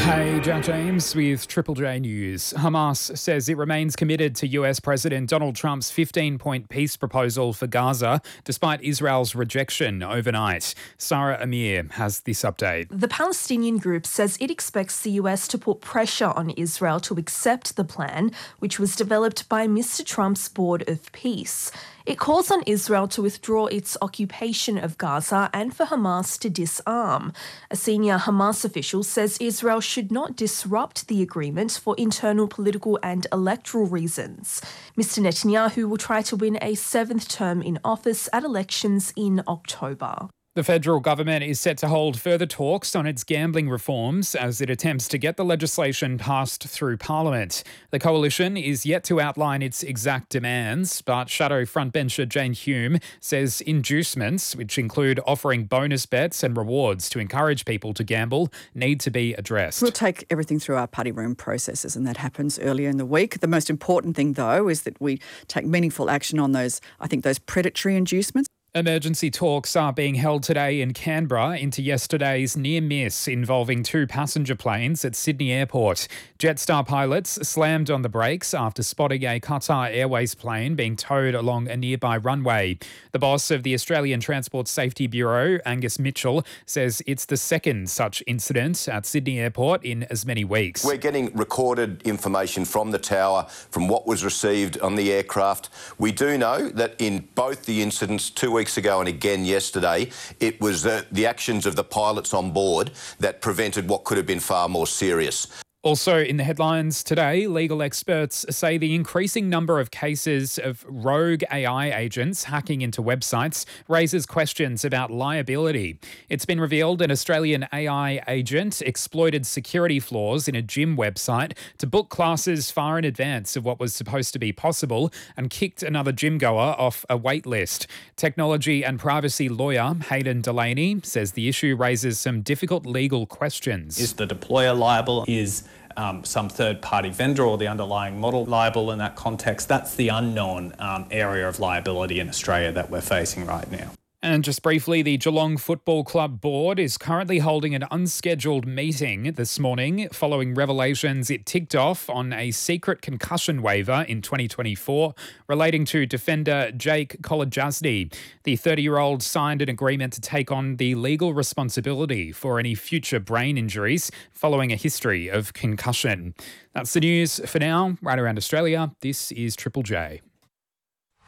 Hey, Jack James with Triple J News. Hamas says it remains committed to US President Donald Trump's 15-point peace proposal for Gaza, despite Israel's rejection overnight. Sarah Amir has this update. The Palestinian group says it expects the US to put pressure on Israel to accept the plan, which was developed by Mr. Trump's Board of Peace. It calls on Israel to withdraw its occupation of Gaza and for Hamas to disarm. A senior Hamas official says Israel should not disrupt the agreement for internal political and electoral reasons. Mr. Netanyahu will try to win a seventh term in office at elections in October. The federal government is set to hold further talks on its gambling reforms as it attempts to get the legislation passed through Parliament. The coalition is yet to outline its exact demands, but Shadow frontbencher Jane Hume says inducements, which include offering bonus bets and rewards to encourage people to gamble, need to be addressed. We'll take everything through our party room processes, and that happens earlier in the week. The most important thing, though, is that we take meaningful action on those predatory inducements. Emergency talks are being held today in Canberra into yesterday's near miss involving two passenger planes at Sydney Airport. Jetstar pilots slammed on the brakes after spotting a Qatar Airways plane being towed along a nearby runway. The boss of the Australian Transport Safety Bureau, Angus Mitchell, says it's the second such incident at Sydney Airport in as many weeks. We're getting recorded information from the tower, from what was received on the aircraft. We do know that in both the incidents 2 weeks ago and again yesterday, it was the actions of the pilots on board that prevented what could have been far more serious. Also in the headlines today, legal experts say the increasing number of cases of rogue AI agents hacking into websites raises questions about liability. It's been revealed an Australian AI agent exploited security flaws in a gym website to book classes far in advance of what was supposed to be possible and kicked another gym goer off a wait list. Technology and privacy lawyer Hayden Delaney says the issue raises some difficult legal questions. Is the deployer liable? Is some third-party vendor or the underlying model liable in that context? That's the unknown area of liability in Australia that we're facing right now. And just briefly, the Geelong Football Club board is currently holding an unscheduled meeting this morning following revelations it ticked off on a secret concussion waiver in 2024 relating to defender Jake Kolodjasny. The 30-year-old signed an agreement to take on the legal responsibility for any future brain injuries following a history of concussion. That's the news for now. Right around Australia, this is Triple J.